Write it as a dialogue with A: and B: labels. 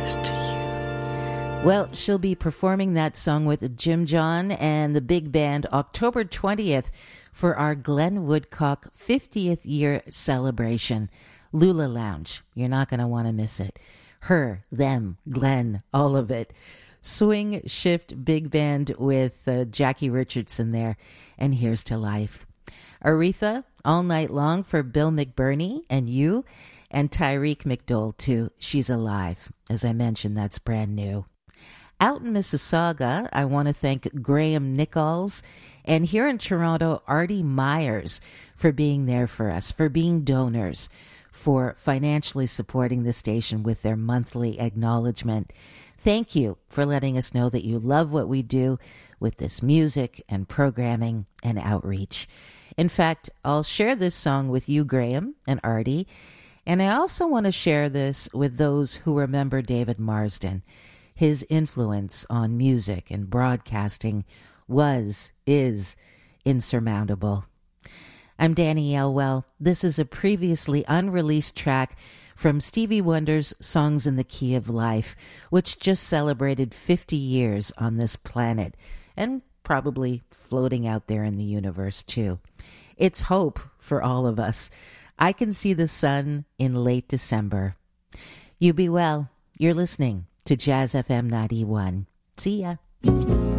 A: Well, she'll be performing that song with Jim John and the big band October 20th for our Glenn Woodcock 50th year celebration. Lula Lounge. You're not going to want to miss it. Her, them, Glenn, all of it. Swing shift big band with Jackie Richardson there. And Here's to Life. Aretha, All Night Long for Bill McBurney and you. And Tyreek McDowell, too. She's Alive. As I mentioned, that's brand new. Out in Mississauga, I want to thank Graham Nichols, and here in Toronto, Artie Myers, for being there for us, for being donors, for financially supporting the station with their monthly acknowledgement. Thank you for letting us know that you love what we do with this music and programming and outreach. In fact, I'll share this song with you, Graham and Artie, and I also want to share this with those who remember David Marsden. His influence on music and broadcasting is insurmountable. I'm Danny Elwell. This is a previously unreleased track from Stevie Wonder's Songs in the Key of Life, which just celebrated 50 years on this planet and probably floating out there in the universe too. It's hope for all of us. I can see the sun in late December. You be well. You're listening to Jazz FM 91. See ya.